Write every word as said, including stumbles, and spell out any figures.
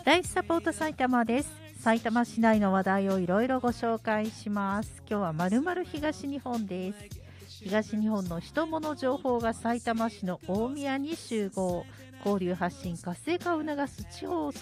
ライフサポート埼玉です。埼玉市内の話題をいろいろご紹介します。今日はまるまる東日本です。東日本の人物情報が埼玉市の大宮に集合。交流発信活性化を促す地方